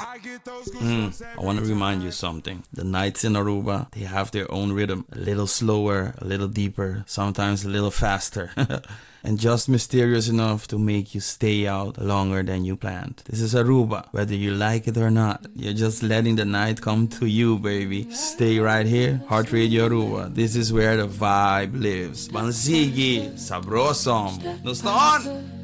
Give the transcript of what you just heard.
I want to remind you something. The nights in Aruba, they have their own rhythm. A little slower, a little deeper, sometimes a little faster. And just mysterious enough to make you stay out longer than you planned. This is Aruba, whether you like it or not. You're just letting the night come to you, baby. Stay right here, Heart Radio Aruba. This is where the vibe lives. Bansigi, sabrosom. No staan?